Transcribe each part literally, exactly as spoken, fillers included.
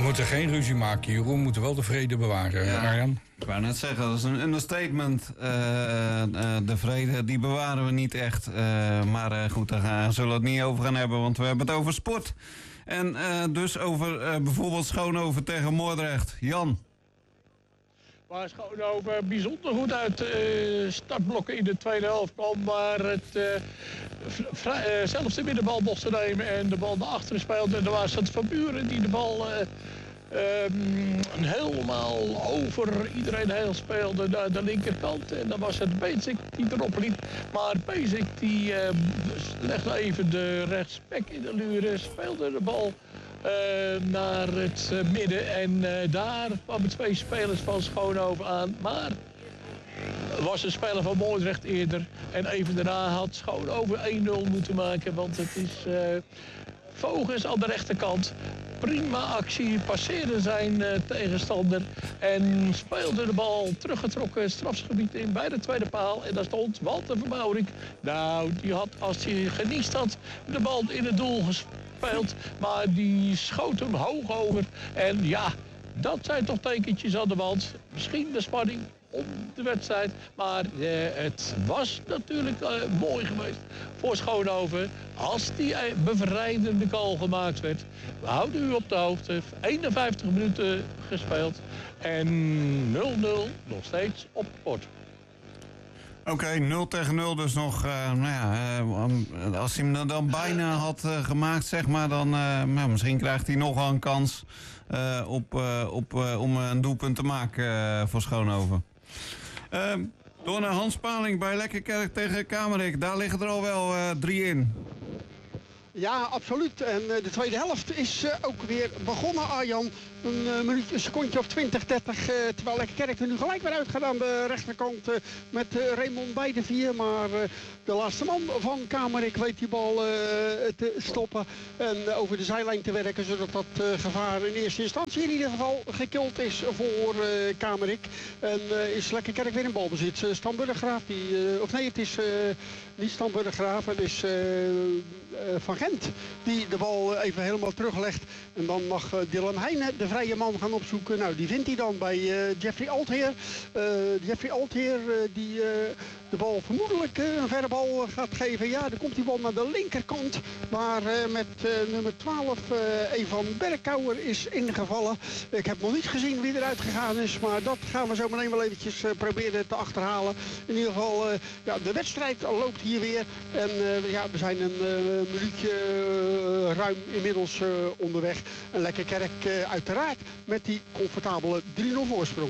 moeten geen ruzie maken, Jeroen. We moeten wel de vrede bewaren, ja. Arjan. Ik wou net zeggen, dat is een understatement. Uh, uh, de vrede, die bewaren we niet echt. Uh, maar uh, goed, daar gaan, zullen we het niet over gaan hebben, want we hebben het over sport. En uh, dus over uh, bijvoorbeeld Schoonhoven tegen Moordrecht. Jan. Waar Schoonhoven bijzonder goed uit uh, startblokken in de tweede helft kwam. Maar het uh, vrij, uh, zelfs de middenbal mocht te nemen en de bal naar achteren speelde. En er was het Van Buren die de bal uh, um, helemaal over iedereen heen speelde naar de linkerkant. En dan was het Bezik die erop liep. Maar Bezik die uh, legde even de rechtsback in de luren, speelde de bal Uh, naar het uh, midden en uh, daar kwamen twee spelers van Schoonhoven aan. Maar er was een speler van Moordrecht eerder en even daarna had Schoonhoven één nul moeten maken. Want het is uh, Vogels aan de rechterkant. Prima actie, passeerde zijn uh, tegenstander en speelde de bal teruggetrokken strafgebied in bij de tweede paal. En daar stond Walter Verbouwering. Nou, die had als hij geniest had de bal in het doel gespeeld. Maar die schoot hem hoog over. En ja, dat zijn toch tekentjes aan de wand. Misschien de spanning om de wedstrijd. Maar uh, het was natuurlijk uh, mooi geweest voor Schoonhoven als die uh, bevrijdende goal gemaakt werd. We houden u op de hoogte. eenenvijftig minuten gespeeld. En nul nul nog steeds op het bord. Oké, okay, nul tegen nul dus nog. Uh, nou ja, uh, als hij hem dan bijna had uh, gemaakt, zeg maar, dan uh, nou, misschien krijgt hij nog wel een kans uh, op, uh, op, uh, om een doelpunt te maken uh, voor Schoonhoven. Uh, door naar Hans Paling bij Lekkerkerk tegen Kamerik. Daar liggen er al wel uh, drie in. Ja, absoluut. En uh, de tweede helft is uh, ook weer begonnen, Arjan. Een uh, minuutje, een secondje of twintig, dertig. Uh, terwijl Lekkerkerk er nu gelijk weer uitgaat aan de rechterkant. Uh, met uh, Raymond Beidevier. Maar uh, de laatste man van Kamerik weet die bal uh, te stoppen. En uh, over de zijlijn te werken. Zodat dat uh, gevaar in eerste instantie in ieder geval gekild is voor uh, Kamerik. En uh, is Lekkerkerk weer in balbezit. Uh, Stan Burggraaf, die, uh, of nee, het is uh, niet Stan Burggraaf. Het is uh, uh, Van Gent die de bal even helemaal teruglegt. En dan mag uh, Dylan Heijnen de vrije man gaan opzoeken. Nou, die vindt hij dan bij uh, Jeffrey Altheer. Uh, Jeffrey Altheer uh, die uh, de bal vermoedelijk uh, een verre bal gaat geven. Ja, dan komt die bal naar de linkerkant. Waar uh, met uh, nummer twaalf uh, Evan Berkouwer is ingevallen. Ik heb nog niet gezien wie eruit gegaan is. Maar dat gaan we zo meteen wel eventjes uh, proberen te achterhalen. In ieder geval, uh, ja, de wedstrijd loopt hier weer. En uh, ja, we zijn een uh, minuutje uh, ruim inmiddels uh, onderweg. En Lekkerkerk uh, uiteraard met die comfortabele drie nul voorsprong.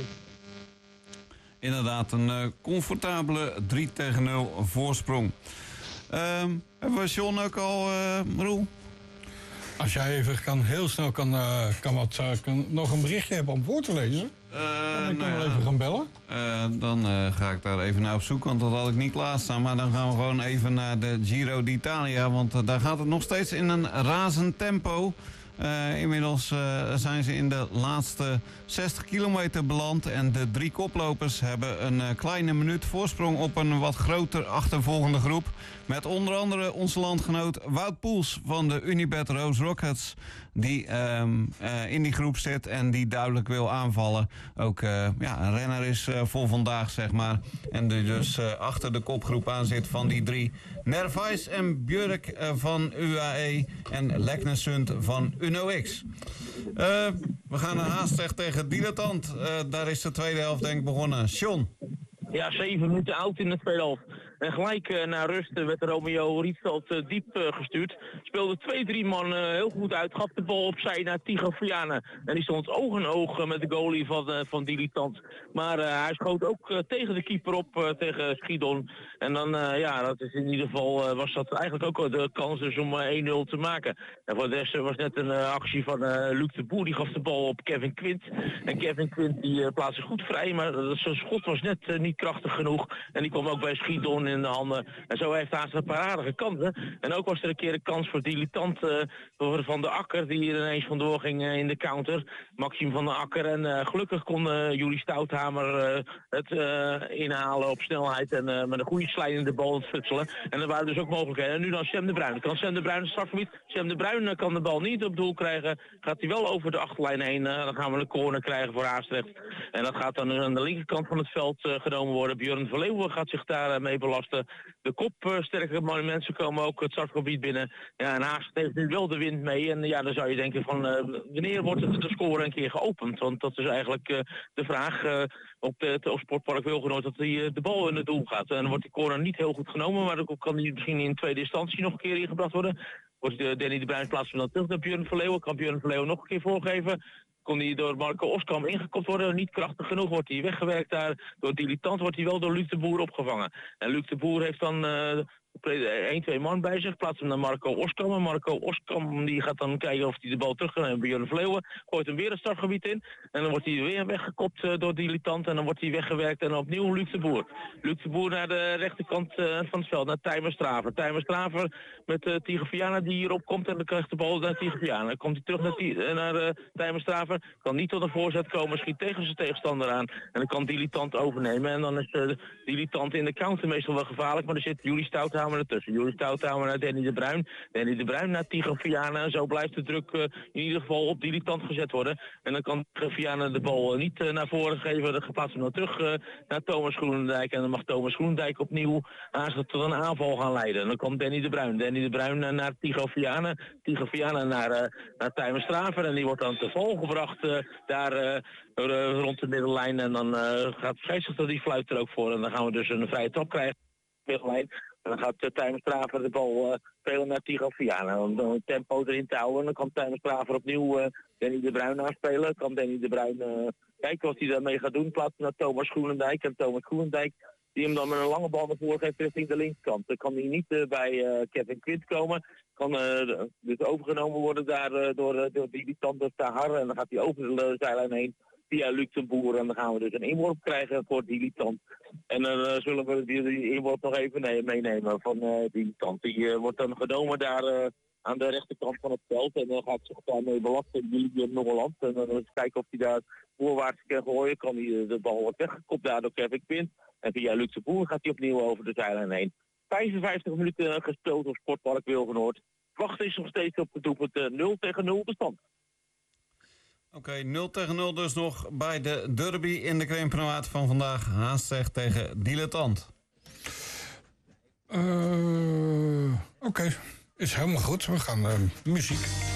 Inderdaad, een uh, comfortabele drie tegen nul voorsprong. Uh, hebben we John ook al, uh, Roel? Als jij even kan, heel snel kan, uh, kan, wat, uh, kan nog een berichtje hebben om voor te lezen. Uh, dan kan ik nou wel even gaan bellen. Uh, dan uh, ga ik daar even naar op zoek, want dat had ik niet klaarstaan. Maar dan gaan we gewoon even naar de Giro d'Italia. Want uh, daar gaat het nog steeds in een razend tempo. Uh, inmiddels uh, zijn ze in de laatste zestig kilometer beland. En de drie koplopers hebben een uh, kleine minuut voorsprong op een wat groter achtervolgende groep. Met onder andere onze landgenoot Wout Poels van de Unibet Roos Rockets. Die um, uh, in die groep zit en die duidelijk wil aanvallen. Ook uh, ja, een renner is uh, voor vandaag, zeg maar. En die dus uh, achter de kopgroep aan zit van die drie. Nervais en Björk uh, van U A E en Leknesund van Uno X. Uh, we gaan naar Haastrecht tegen Dilettant. Uh, daar is de tweede helft denk ik begonnen. John. Ja, zeven minuten oud in de tweede helft. En gelijk uh, naar rust werd Romeo Rietveld uh, diep uh, gestuurd. Speelde twee, drie man uh, heel goed uit. Gaf de bal opzij naar Tigo Viana. En die stond oog in oog uh, met de goalie van, uh, van Dilettant. Maar uh, hij schoot ook uh, tegen de keeper op, uh, tegen Schiedon. En dan, uh, ja, dat is in ieder geval, uh, was dat eigenlijk ook de kans dus om uh, één nul te maken. En voor de rest uh, was net een uh, actie van uh, Luc de Boer. Die gaf de bal op Kevin Quint. En Kevin Quint die uh, plaatste goed vrij. Maar uh, zijn schot was net uh, niet krachtig genoeg. En die kwam ook bij Schiedon man in de handen. En zo heeft Haast een paar aardige kansen. En ook was er een keer een kans voor dilettant uh, voor Van der Akker, die er ineens vandoor ging uh, in de counter. Maxime van der Akker. En uh, gelukkig kon uh, Juri Stouthamer uh, het uh, inhalen op snelheid en uh, met een goede slijdende bal futselen. En er waren dus ook mogelijkheden. En nu dan Sam de Bruin. Kan Sam de Bruin het strafgebied? Sam de Bruin uh, kan de bal niet op doel krijgen. Gaat hij wel over de achterlijn heen. Uh, dan gaan we een corner krijgen voor Haastrecht. En dat gaat dan aan de linkerkant van het veld uh, genomen worden. Björn Verleeuwen gaat zich daar uh, mee belasten. De kopsterke uh, mensen komen ook het strafgebied binnen. Ja, en Haast heeft nu wel de wind mee. En ja, dan zou je denken van uh, wanneer wordt het de score een keer geopend? Want dat is eigenlijk uh, de vraag uh, op het Sportpark Wilgenoord dat die, uh, de bal in het doel gaat. En dan wordt die corner niet heel goed genomen, maar dan kan die misschien in tweede instantie nog een keer ingebracht worden. Wordt uh, Danny de Bruin plaatsen dan terug naar Björn Verleeuwen. Kan Björn Verleeuwen nog een keer voorgeven? Kon hij door Marco Oskam ingekopt worden, niet krachtig genoeg, wordt hij weggewerkt daar. Door dilettant wordt hij wel door Luc de Boer opgevangen. En Luc de Boer heeft dan uh, één, twee man bij zich, plaatst hem naar Marco Oskam. En Marco Oskam die gaat dan kijken of hij de bal terug kan nemen bij Björn Verleeuwen. Gooit hem weer het strafgebied in. En dan wordt hij weer weggekopt uh, door dilettant. En dan wordt hij weggewerkt en opnieuw Luc de Boer. Luc de Boer naar de rechterkant uh, van het veld, naar Tijmen Straver. Tijmen Straver met uh, Tiger Viana die hierop komt en dan krijgt de bal naar Tiger Viana. Dan komt hij terug naar, uh, naar uh, Tijmen Straver. Kan niet tot een voorzet komen, schiet tegen zijn tegenstander aan. En dan kan dilettant overnemen. En dan is uh, de dilettant in de counter meestal wel gevaarlijk. Maar er zit Juri Stouthamer ertussen. Juri Stouthamer naar Danny de Bruin. Danny de Bruin naar Tiger Viana. En zo blijft de druk uh, in ieder geval op dilettant gezet worden. En dan kan Tiger Viana de bal uh, niet uh, naar voren geven. Dan geplaatst hem dan terug uh, naar Thomas Groenendijk. En dan mag Thomas Groenendijk opnieuw aan zich tot een aanval gaan leiden. En dan komt Danny de Bruin. Danny de Bruin uh, naar Tiger Viana. Tiger Viana naar, uh, naar Tijmen Straver. En die wordt dan te val gebracht uh, daar uh, uh, rond de middellijn. En dan uh, gaat de scheidsrechter die fluit er ook voor. En dan gaan we dus een vrije trap krijgen. Middellijn. En dan gaat uh, Tijmen Straver de bal uh, spelen naar Tigo Viana. Om dan het tempo erin te houden. En dan kan Tijmen Straver opnieuw uh, Danny de Bruin aanspelen. Kan Danny de Bruin uh, kijken wat hij daarmee gaat doen. Plaatsen naar Thomas Groenendijk. En Thomas Groenendijk die hem dan met een lange bal naar voren geeft richting de linkerkant. Dan kan hij niet uh, bij uh, Kevin Quint komen. Kan uh, dus overgenomen worden daar uh, door, uh, door die tanden Tahar. En dan gaat hij over de zijlijn heen via Luc de Boer. En dan gaan we dus een inworp krijgen voor Dilettant. En dan uh, zullen we die, die inworp nog even nee, meenemen van uh, Dilettant. Die uh, wordt dan genomen daar uh, aan de rechterkant van het veld. En dan gaat zich daarmee belasten in Noorland. En dan eens kijken of hij daar voorwaarts kan gooien. Kan hij, uh, de bal wordt weggekopt daar door Kevin Quint. En via Luc de Boer gaat hij opnieuw over de zijlijn heen. vijfenvijftig minuten gespeeld op Sportpark Wilgenoord. Wachten is nog steeds op het doelpunt uh, nul tegen nul de stand. Oké, okay, nul tegen nul dus nog bij de derby in de Krimpenaard van vandaag. Haastrecht tegen Dilettant. Uh, Oké, okay. Is helemaal goed. We gaan uh, muziek.